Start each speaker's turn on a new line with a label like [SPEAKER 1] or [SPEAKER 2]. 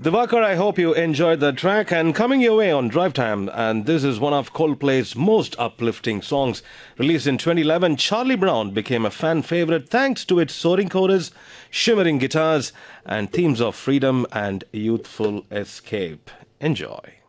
[SPEAKER 1] Divakar, I hope you enjoyed the track and coming your way on Drive Time. And this is one of Coldplay's most uplifting songs. Released in 2011, Charlie Brown became a fan favorite thanks to its soaring chorus, shimmering guitars, and themes of freedom and youthful escape. Enjoy.